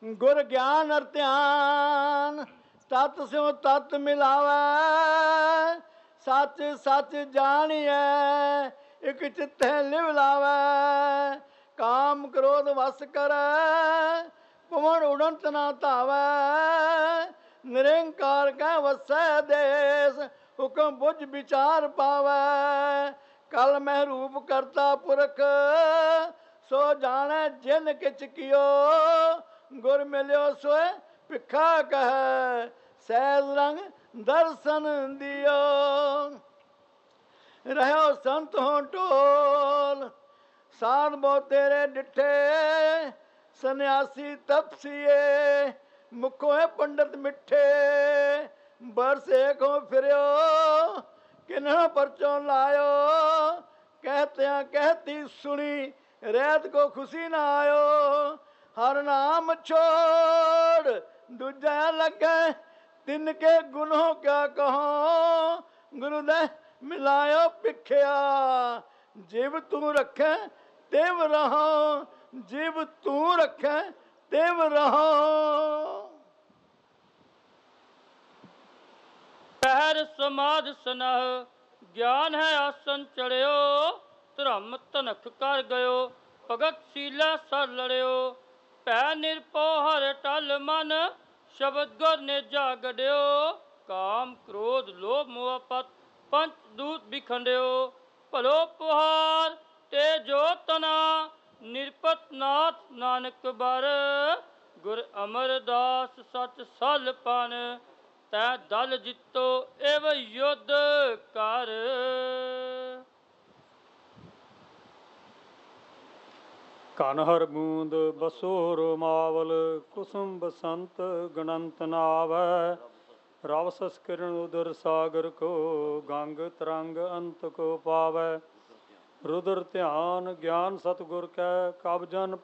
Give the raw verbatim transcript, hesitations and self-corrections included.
गुर ज्ञान अर ध्यान तत् स्यों तत् मिलावै सच सच जानिए एक चित्ते लिव लावै काम क्रोध वस करे पवन उड़ंत ना धावै निरंकार कह वसै देश हुक्म बुझ विचार पावै कल मह रूप करता पुरख सो जाने जिन किच कियो गुर मिलियो सोए भिखा कह सैज रंग दर्शन दियो रहो संत हो टोल साध बो तेरे डिठे सन्यासी तपसीए मुखो है पंडित मिठे बरस एक हो फिरो किन्ह परचो लायो कहते कहती सुनी रैत को खुशी ना आयो हर नाम छोड़ दूजा लगे तिनके गुनों क्या कहो गुरुदेव मिलायो पिखिया जिव तू रखे तेव रहो जिव तू रखे तेव रहो पहर समाध स्नह ज्ञान है आसन चढ़ियो धर्म तनख कर गयो भगत सीला सर लड़ियो पै निरपो हर टल मन शब्द गुर ने जागड़ियो काम क्रोध लोभ मोह पत पंच दूत बिखंडियो भलो पुहार तेजो तना निरपत नाथ नानक बर गुर अमरदास सच सल पन तै दल जितो एव युद्ध कर ਕਨ ਹਰ ਬੂੰਦ ਬਸੋਰ ਮਾਵਲ ਕੁਸੁਮ ਬਸੰਤ ਗਣੰਤ ਨਾਵੈ ਰਵ ਸਸ ਕਿਰਨ ਉਦਰ ਸਾਗਰ ਕੋ ਗੰਗ ਤਰੰਗ ਅੰਤ ਕੋ ਪਾਵੈ ਰੁਦਰ ਧਿਆਨ ਗਿਆਨ ਸਤਿਗੁਰ ਕੈ ਕਬ ਜਨ